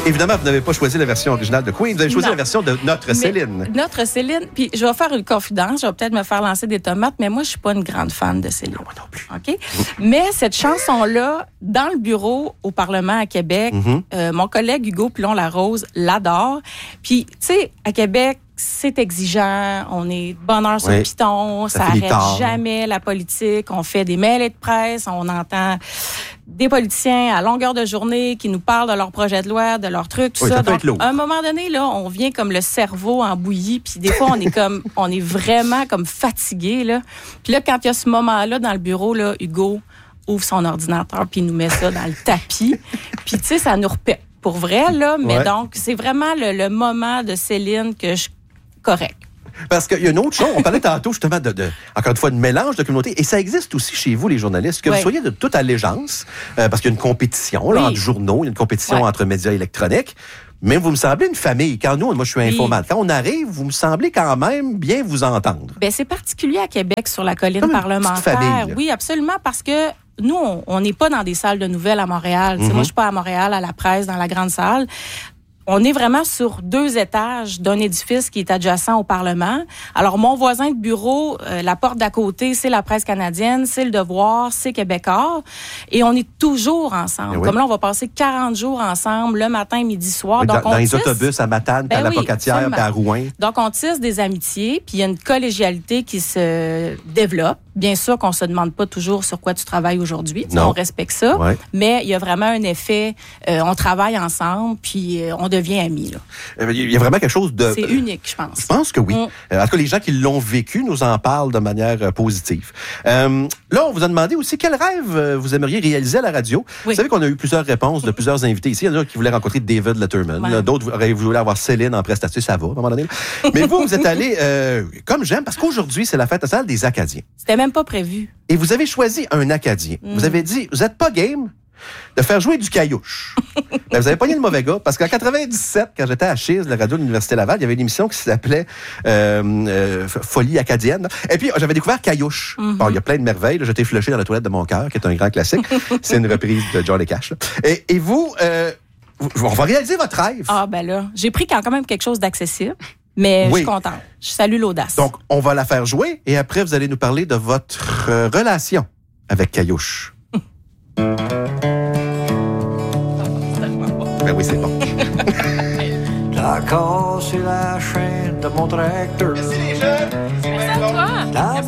Évidemment, vous n'avez pas choisi la version originale de Queen, vous avez choisi la version de notre Céline. Notre Céline, puis je vais faire une confidence, je vais peut-être me faire lancer des tomates, mais moi, je suis pas une grande fan de Céline. Moi non plus. OK? Mais cette chanson-là, dans le bureau au Parlement à Québec, mon collègue Hugo Pilon-Larose l'adore. Puis, tu sais, à Québec, c'est exigeant, on est de bonne heure sur le piton, ça arrête jamais la politique, on fait des mêlées de presse, on entend des politiciens à longueur de journée qui nous parlent de leur projet de loi, de leurs trucs, tout ça. Donc, à un moment donné, là, on vient comme le cerveau en bouillie, puis des fois, on est vraiment comme fatigué, là. Puis là, quand il y a ce moment-là dans le bureau, là, Hugo ouvre son ordinateur, puis il nous met ça dans le tapis, puis tu sais, ça nous repète. Pour vrai, là, mais donc, c'est vraiment le moment de Céline que je... Correct. Parce qu'il y a une autre chose, on parlait tantôt justement encore une fois, de mélange de communautés, et ça existe aussi chez vous, les journalistes, que vous soyez de toute allégeance, parce qu'il y a une compétition là, entre journaux, il y a une compétition entre médias électroniques, mais vous me semblez une famille. Quand moi je suis informal, quand on arrive, vous me semblez quand même bien vous entendre. Bien, c'est particulier à Québec, sur la colline parlementaire. Famille, oui, absolument, parce que nous, on n'est pas dans des salles de nouvelles à Montréal. Moi, je suis pas à Montréal, à la presse, dans la grande salle. On est vraiment sur 2 étages d'un édifice qui est adjacent au Parlement. Alors, mon voisin de bureau, la porte d'à côté, c'est la Presse canadienne, c'est Le Devoir, c'est Québécois. Et on est toujours ensemble. Comme là, on va passer 40 jours ensemble, le matin, midi, soir. Oui, donc, dans les autobus à Matane, à la Pocatière, à Rouen. Donc, on tisse des amitiés, puis il y a une collégialité qui se développe. Bien sûr qu'on se demande pas toujours sur quoi tu travailles aujourd'hui. On respecte ça. Mais il y a vraiment un effet, on travaille ensemble, puis on devient amis. Là. Il y a vraiment quelque chose de... C'est unique, je pense. Je pense que oui. En tout cas, les gens qui l'ont vécu nous en parlent de manière positive. Là, on vous a demandé aussi quel rêve vous aimeriez réaliser à la radio. Vous savez qu'on a eu plusieurs réponses de plusieurs invités ici. Il y en a qui voulaient rencontrer David Letterman. D'autres auraient voulu avoir Céline en prestation. Ça va, à un moment donné. Mais vous êtes allé, comme j'aime, parce qu'aujourd'hui, c'est la fête nationale des Acadiens. C'était même pas prévu. Et vous avez choisi un Acadien. Vous avez dit, vous n'êtes pas game de faire jouer du caillouche. Ben, vous avez pogné le mauvais gars, parce qu'en 97, quand j'étais à Chise, la radio de l'Université Laval, il y avait une émission qui s'appelait Folie acadienne. Et puis, j'avais découvert Caillouche. Bon, il y a plein de merveilles. Là, j'étais flushé dans la toilette de mon cœur, qui est un grand classique. C'est une reprise de Johnny Cash. Et vous, on va réaliser votre rêve. Ah, ben là, j'ai pris quand même quelque chose d'accessible. Mais je suis contente. Je salue l'audace. Donc, on va la faire jouer et après, vous allez nous parler de votre relation avec Caillouche. Ben oui, c'est bon. T'as cassé la chaîne de mon tracteur. Merci les jeunes. Merci à toi.